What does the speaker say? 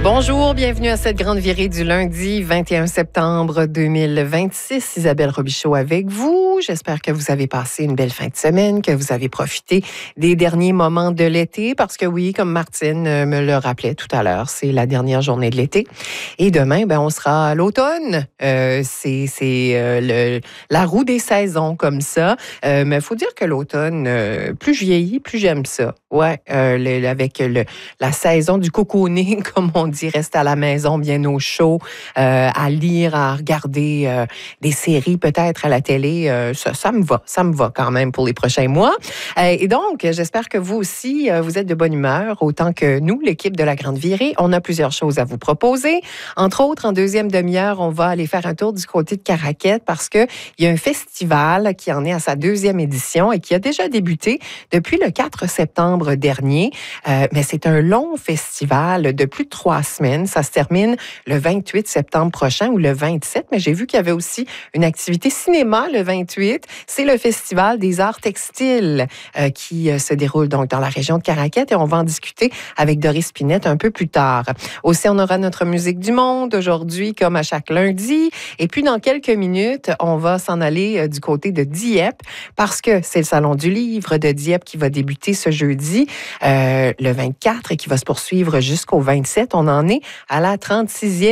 Bonjour, bienvenue à cette grande virée du lundi 21 septembre 2026. Isabelle Robichaud avec vous. J'espère que vous avez passé une belle fin de semaine, que vous avez profité des derniers moments de l'été, parce que oui, comme Martine me le rappelait tout à l'heure, c'est la dernière journée de l'été. Et demain, on sera à l'automne. C'est la roue des saisons comme ça. Mais il faut dire que l'automne, plus je vieillis, plus j'aime ça. Ouais, avec la saison du cocooning, comme on dit, rester à la maison bien au chaud, à lire, à regarder des séries peut-être à la télé, ça me va quand même pour les prochains mois. Et donc, j'espère que vous aussi, vous êtes de bonne humeur, autant que nous, l'équipe de la Grande Virée. On a plusieurs choses à vous proposer. Entre autres, en deuxième demi-heure, on va aller faire un tour du côté de Caraquette parce qu'il y a un festival qui en est à sa deuxième édition et qui a déjà débuté depuis le 4 septembre dernier. Mais c'est un long festival de plus de 3 semaines. Ça se termine le 28 septembre prochain ou le 27, mais j'ai vu qu'il y avait aussi une activité cinéma le 28. C'est le Festival des arts textiles qui se déroule donc dans la région de Caraquette et on va en discuter avec Doris Pinette un peu plus tard. Aussi, on aura notre musique du monde aujourd'hui, comme à chaque lundi. Et puis, dans quelques minutes, on va s'en aller du côté de Dieppe parce que c'est le Salon du livre de Dieppe qui va débuter ce jeudi, le 24, et qui va se poursuivre jusqu'au 27. On en est à la 36e